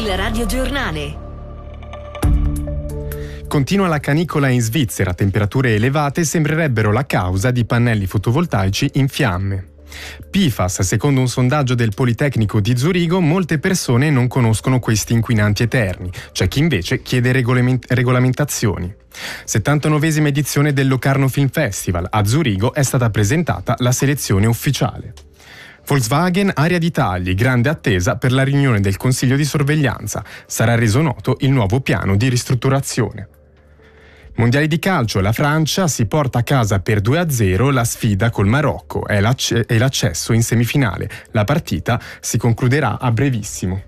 Il radiogiornale. Continua la canicola in Svizzera, temperature elevate sembrerebbero la causa di pannelli fotovoltaici in fiamme. PFAS, secondo un sondaggio del Politecnico di Zurigo, molte persone non conoscono questi inquinanti eterni, c'è chi invece chiede regolamentazioni. 79esima edizione del Locarno Film Festival, a Zurigo è stata presentata la selezione ufficiale. Volkswagen, area di tagli, grande attesa per la riunione del Consiglio di sorveglianza, sarà reso noto il nuovo piano di ristrutturazione. Mondiali di calcio, la Francia si porta a casa per 2-0 la sfida col Marocco e l'accesso in semifinale. La partita si concluderà a brevissimo.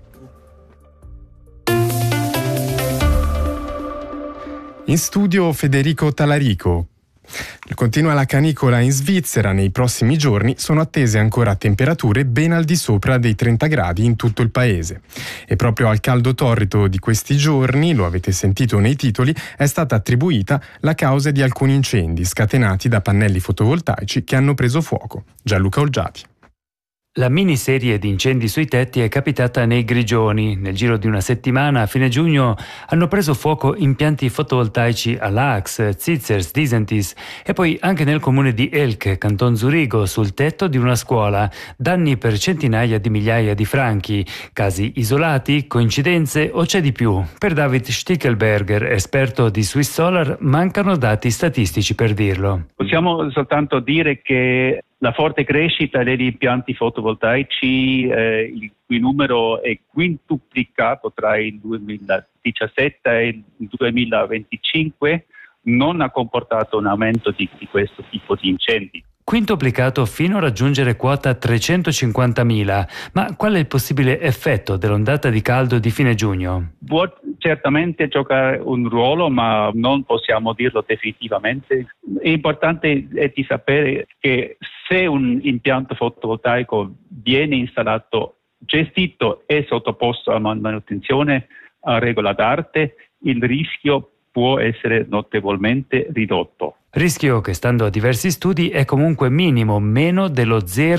In studio Federico Talarico. Continua la canicola in Svizzera, nei prossimi giorni sono attese ancora temperature ben al di sopra dei 30 gradi in tutto il paese. E proprio al caldo torrido di questi giorni, lo avete sentito nei titoli, è stata attribuita la causa di alcuni incendi scatenati da pannelli fotovoltaici che hanno preso fuoco. Gianluca Olgiati. La miniserie di incendi sui tetti è capitata nei Grigioni. Nel giro di una settimana, a fine giugno, hanno preso fuoco impianti fotovoltaici a Laax, Zitzers, Disentis e poi anche nel comune di Elk, Canton Zurigo, sul tetto di una scuola. Danni per centinaia di migliaia di franchi. Casi isolati, coincidenze o c'è di più? Per David Stickelberger, esperto di Swiss Solar, mancano dati statistici per dirlo. Possiamo soltanto dire che la forte crescita degli impianti fotovoltaici, il cui numero è quintuplicato tra il 2017 e il 2025, non ha comportato un aumento di questo tipo di incendi. Quintuplicato fino a raggiungere quota 350.000. Ma qual è il possibile effetto dell'ondata di caldo di fine giugno? Può certamente giocare un ruolo, ma non possiamo dirlo definitivamente. È importante di sapere che se un impianto fotovoltaico viene installato, gestito e sottoposto a manutenzione a regola d'arte, il rischio può essere notevolmente ridotto. Rischio che, stando a diversi studi, è comunque minimo, meno dello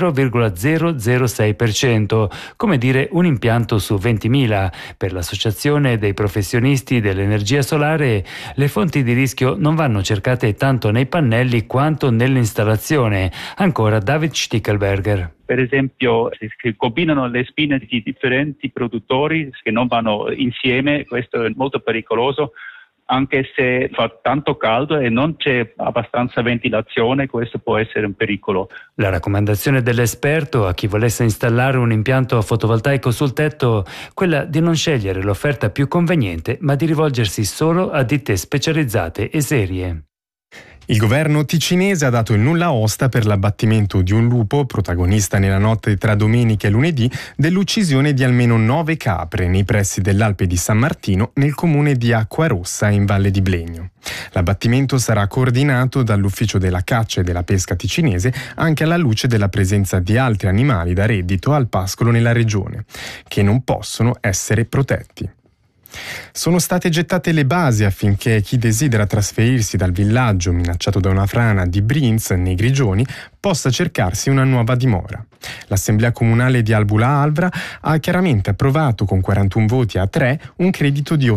0,006%, come dire un impianto su 20.000. Per l'Associazione dei professionisti dell'energia solare, le fonti di rischio non vanno cercate tanto nei pannelli quanto nell'installazione. Ancora David Stickelberger. Per esempio, se combinano le spine di differenti produttori che non vanno insieme, questo è molto pericoloso. Anche se fa tanto caldo e non c'è abbastanza ventilazione, questo può essere un pericolo. La raccomandazione dell'esperto a chi volesse installare un impianto fotovoltaico sul tetto, quella di non scegliere l'offerta più conveniente, ma di rivolgersi solo a ditte specializzate e serie. Il governo ticinese ha dato il nulla osta per l'abbattimento di un lupo, protagonista nella notte tra domenica e lunedì, dell'uccisione di almeno 9 capre nei pressi dell'Alpe di San Martino, nel comune di Acquarossa, in Valle di Blegno. L'abbattimento sarà coordinato dall'Ufficio della Caccia e della Pesca ticinese, anche alla luce della presenza di altri animali da reddito al pascolo nella regione, che non possono essere protetti. Sono state gettate le basi affinché chi desidera trasferirsi dal villaggio minacciato da una frana di Brienz nei Grigioni possa cercarsi una nuova dimora. L'Assemblea Comunale di Albula Alvra ha chiaramente approvato con 41 voti a 3 un credito di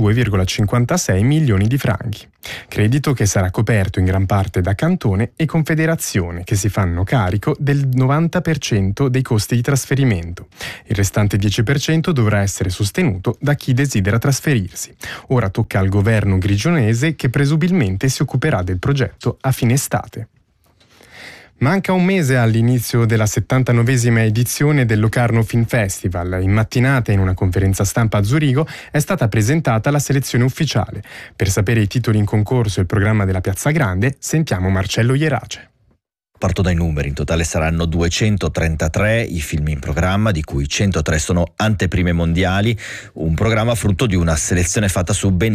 82,56 milioni di franchi. Credito che sarà coperto in gran parte da Cantone e Confederazione, che si fanno carico del 90% dei costi di trasferimento. Il restante 10% dovrà essere sostenuto da chi desidera trasferirsi. Ora tocca al governo grigionese, che presumibilmente si occuperà del progetto a fine estate. Manca un mese all'inizio della 79esima edizione del Locarno Film Festival. In mattinata, in una conferenza stampa a Zurigo, è stata presentata la selezione ufficiale. Per sapere i titoli in concorso e il programma della Piazza Grande, sentiamo Marcello Ierace. Parto dai numeri, in totale saranno 233 i film in programma, di cui 103 sono anteprime mondiali, un programma frutto di una selezione fatta su ben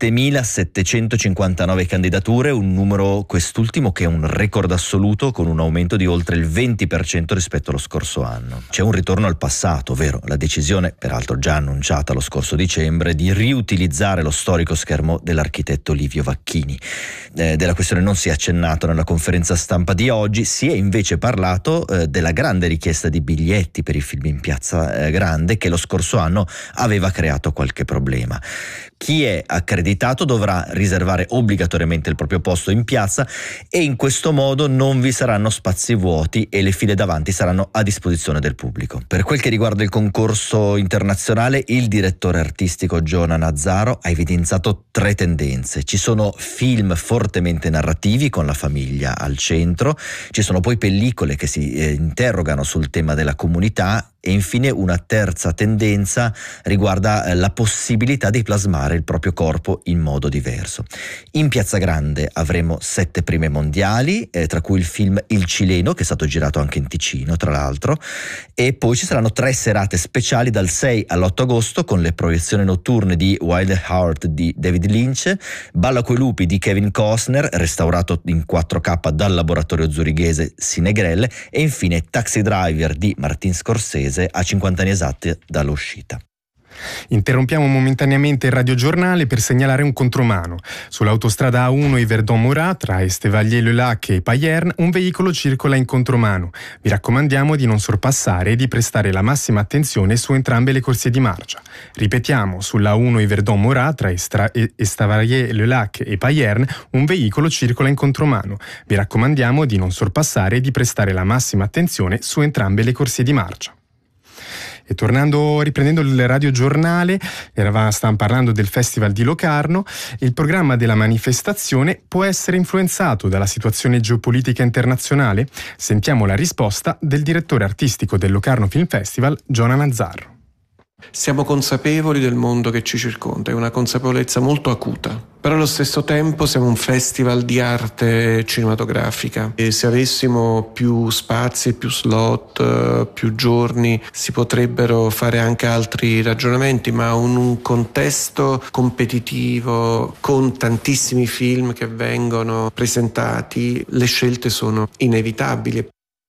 7.759 candidature, un numero quest'ultimo che è un record assoluto, con un aumento di oltre il 20% rispetto allo scorso anno. C'è un ritorno al passato, ovvero la decisione, peraltro già annunciata lo scorso dicembre, di riutilizzare lo storico schermo dell'architetto Livio Vacchini. Della questione non si è accennato nella conferenza stampa di oggi, oggi si è invece parlato della grande richiesta di biglietti per i film in Piazza Grande, che lo scorso anno aveva creato qualche problema. Chi è accreditato dovrà riservare obbligatoriamente il proprio posto in piazza e in questo modo non vi saranno spazi vuoti e le file davanti saranno a disposizione del pubblico. Per quel che riguarda il concorso internazionale, il direttore artistico Jonah Nazzaro ha evidenziato 3 tendenze. Ci sono film fortemente narrativi con la famiglia al centro, ci sono poi pellicole che si interrogano sul tema della comunità e infine una terza tendenza riguarda la possibilità di plasmare il proprio corpo in modo diverso. In Piazza Grande avremo 7 prime mondiali, tra cui il film Il Cileno, che è stato girato anche in Ticino tra l'altro, e poi ci saranno 3 serate speciali dal 6 all'8 agosto con le proiezioni notturne di Wild at Heart di David Lynch, Balla coi lupi di Kevin Costner, restaurato in 4K dal laboratorio zurighese Cinegrelle, e infine Taxi Driver di Martin Scorsese a 50 anni esatti dall'uscita. Interrompiamo momentaneamente il radiogiornale per segnalare un contromano. Sull'autostrada A1 Yverdon-Murat tra Estevalier-le-Lac e Payerne un veicolo circola in contromano. Vi raccomandiamo di non sorpassare e di prestare la massima attenzione su entrambe le corsie di marcia. Ripetiamo, sulla A1 Yverdon-Murat tra Estevalier-le-Lac e Payerne un veicolo circola in contromano. Vi raccomandiamo di non sorpassare e di prestare la massima attenzione su entrambe le corsie di marcia. E riprendendo il radiogiornale, stavamo parlando del Festival di Locarno. Il programma della manifestazione può essere influenzato dalla situazione geopolitica internazionale? Sentiamo la risposta del direttore artistico del Locarno Film Festival, Jonah Nazzaro. Siamo consapevoli del mondo che ci circonda, è una consapevolezza molto acuta, però allo stesso tempo siamo un festival di arte cinematografica e se avessimo più spazi, più slot, più giorni si potrebbero fare anche altri ragionamenti, ma in un contesto competitivo con tantissimi film che vengono presentati le scelte sono inevitabili.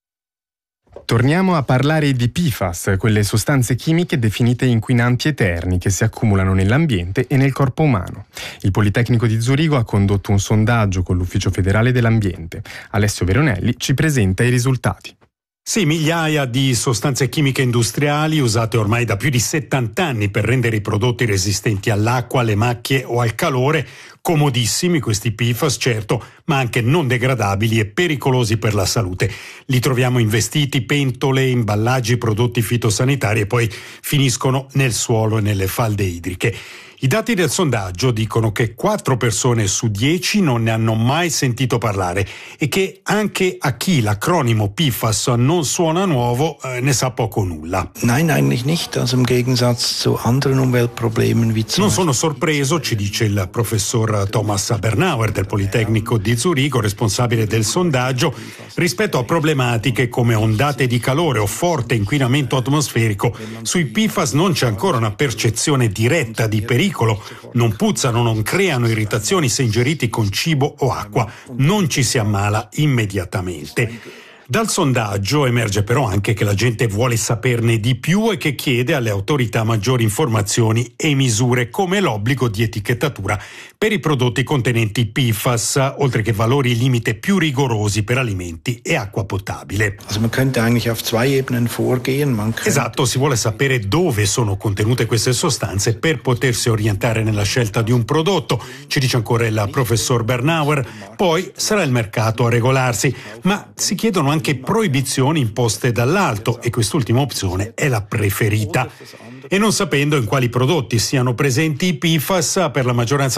Torniamo a parlare di PFAS, quelle sostanze chimiche definite inquinanti eterni che si accumulano nell'ambiente e nel corpo umano. Il Politecnico di Zurigo ha condotto un sondaggio con l'Ufficio Federale dell'Ambiente. Alessio Veronelli ci presenta i risultati. Sì, migliaia di sostanze chimiche industriali usate ormai da più di 70 anni per rendere i prodotti resistenti all'acqua, alle macchie o al calore. Comodissimi questi PFAS, certo, ma anche non degradabili e pericolosi per la salute. Li troviamo in vestiti, pentole, imballaggi, prodotti fitosanitari e poi finiscono nel suolo e nelle falde idriche. I dati del sondaggio dicono che 4 persone su 10 non ne hanno mai sentito parlare e che anche a chi l'acronimo PFAS non suona nuovo ne sa poco o nulla. Nein, eigentlich nicht. Also im Gegensatz zu anderen Umweltproblemen wie zum Non sono sorpreso, ci dice il professor Thomas Bernauer del Politecnico di Zurigo, responsabile del sondaggio, rispetto a problematiche come ondate di calore o forte inquinamento atmosferico. Sui PFAS non c'è ancora una percezione diretta di pericolo. Non puzzano, non creano irritazioni se ingeriti con cibo o acqua, non ci si ammala immediatamente. Dal sondaggio emerge però anche che la gente vuole saperne di più e che chiede alle autorità maggiori informazioni e misure, come l'obbligo di etichettatura per i prodotti contenenti PFAS, oltre che valori limite più rigorosi per alimenti e acqua potabile. Esatto, si vuole sapere dove sono contenute queste sostanze per potersi orientare nella scelta di un prodotto, ci dice ancora il professor Bernauer. Poi sarà il mercato a regolarsi, ma si chiedono anche proibizioni imposte dall'alto e quest'ultima opzione è la preferita. E non sapendo in quali prodotti siano presenti i PFAS, per la maggioranza